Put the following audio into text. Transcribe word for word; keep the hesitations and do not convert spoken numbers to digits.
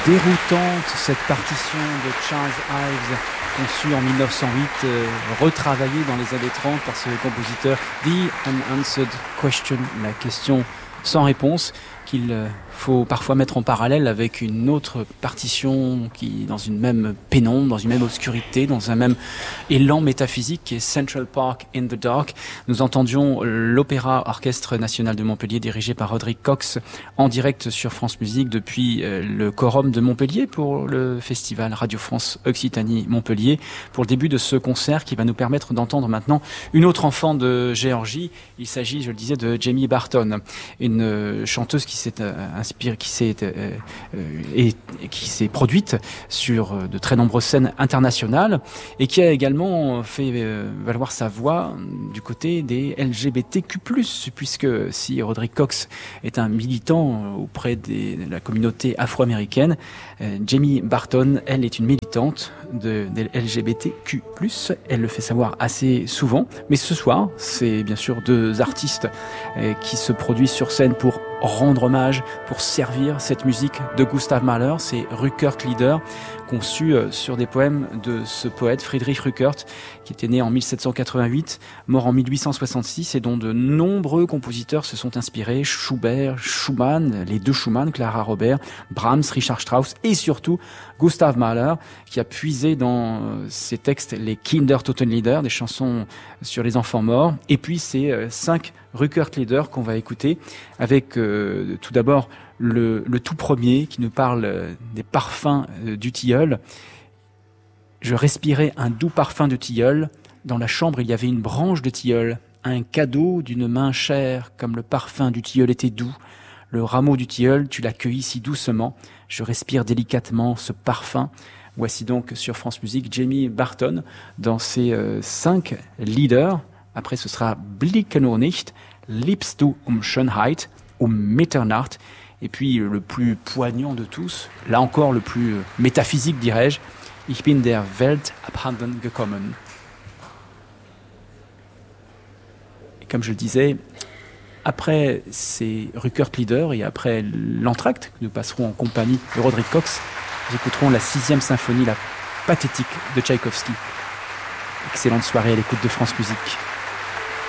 déroutante, cette partition de Charles Ives, conçue en mille neuf cent huit, euh, retravaillée dans les années trente par ce compositeur. The Unanswered Question, la question sans réponse, qu'il euh, faut parfois mettre en parallèle avec une autre partition qui, dans une même pénombre, dans une même obscurité, dans un même élan métaphysique, qui est Central Park in the Dark. Nous entendions l'Opéra Orchestre National de Montpellier, dirigé par Roderick Cox, en direct sur France Musique depuis le Quorum de Montpellier pour le festival Radio France Occitanie Montpellier, pour le début de ce concert qui va nous permettre d'entendre maintenant une autre enfant de Géorgie. Il s'agit, je le disais, de Jamie Barton, une chanteuse qui s'est inspirée qui s'est euh, euh, et, et qui s'est produite sur euh, de très nombreuses scènes internationales et qui a également fait euh, valoir sa voix du côté des L G B T Q plus, puisque si Roderick Cox est un militant auprès des, de la communauté afro-américaine, euh, Jamie Barton, elle, est une militante de, des L G B T Q plus. Elle le fait savoir assez souvent, mais ce soir, c'est bien sûr deux artistes euh, qui se produisent sur scène pour rendre hommage, pour servir cette musique de Gustav Mahler. C'est Rückert Lieder, conçu sur des poèmes de ce poète Friedrich Rückert, qui était né en mille sept cent quatre-vingt-huit, mort en mille huit cent soixante-six, et dont de nombreux compositeurs se sont inspirés: Schubert, Schumann, les deux Schumann, Clara Robert, Brahms, Richard Strauss, et surtout Gustav Mahler, qui a puisé dans ses textes les Kindertotenlieder, des chansons sur les enfants morts, et puis ces cinq Rückert Lieder qu'on va écouter, avec euh, tout d'abord le, le tout premier qui nous parle euh, des parfums euh, du tilleul. Je respirais un doux parfum de tilleul. Dans la chambre, il y avait une branche de tilleul, un cadeau d'une main chère, comme le parfum du tilleul était doux. Le rameau du tilleul, tu l'as cueilli si doucement. Je respire délicatement ce parfum. Voici donc sur France Musique Jamie Barton dans ses euh, cinq leaders. Après, ce sera Blicke nur nicht, liebst du um Schönheit, um Mitternacht. Et puis, le plus poignant de tous, là encore le plus métaphysique, dirais-je, Ich bin der Welt abhanden gekommen. Et comme je le disais, après ces Rückert Lieder et après l'entracte que nous passerons en compagnie de Roderick Cox, nous écouterons la sixième symphonie, la pathétique de Tchaïkovski. Excellente soirée à l'écoute de France Musique.